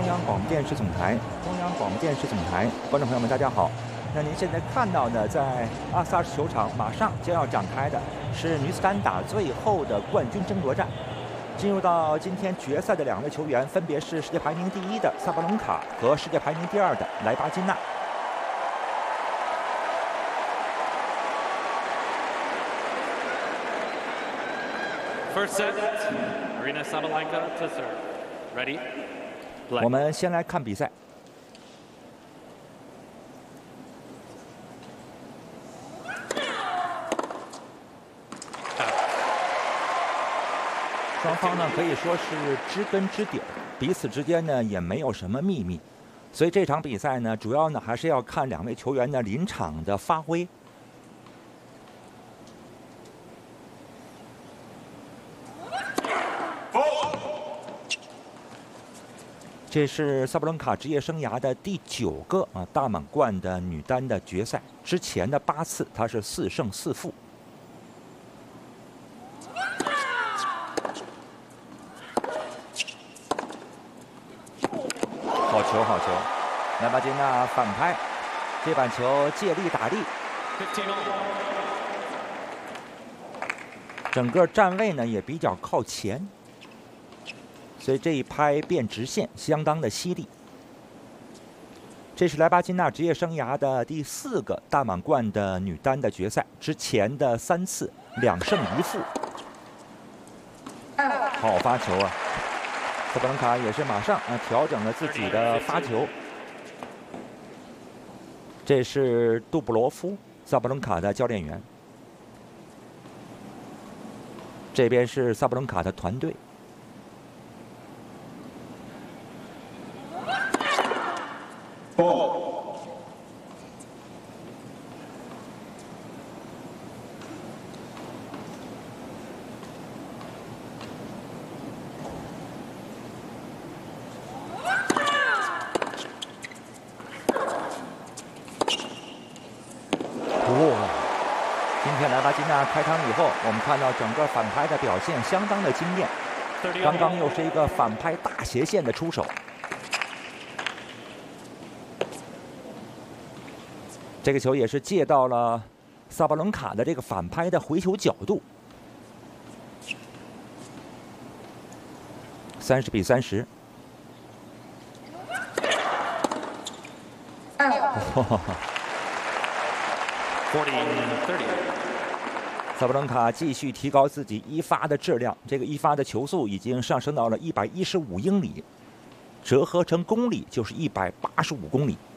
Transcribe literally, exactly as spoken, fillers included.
央广播电视总台，中央广播电视总台，观众朋友们，大家好。那您现在看到的，在阿萨什球场马上将要展开的是女子单打最后的冠军争夺战。进入到今天决赛的两位球员，分别是世界排名第一的萨巴伦卡和世界排名第二的莱巴金娜。 First set, Aryna Sabalenka to serve. Ready? Play. 我们先来看比赛。双方呢可以说是知根知底儿，彼此之间呢也没有什么秘密，所以这场比赛呢主要呢还是要看两位球员的临场的发挥。 这是萨巴伦卡职业生涯的第九个啊大满贯的女单的决赛，之前的八次她是四胜四负。好球，好球！莱巴金娜反拍，这板球借力打力。整个站位呢也比较靠前。 所以这一拍变直线，相当的犀利。这是莱巴金娜职业生涯的第四个大满贯的女单的决赛，之前的三次两胜一负。好发球啊！萨巴伦卡也是马上啊调整了自己的发球。这是杜布罗夫，萨巴伦卡的教练员。这边是萨巴伦卡的团队。 Ball. 哇！今天莱巴金娜开场以后，我们看到整个反拍的表现相当的惊艳。刚刚又是一个反拍大斜线的出手。 这个球也是借到了萨巴伦卡的这个反拍的回球角度，三十比三十。萨巴伦卡继续提高自己一发的质量，这个一发的球速已经上升到了一百一十五英里，折合成公里就是一百八十五公里。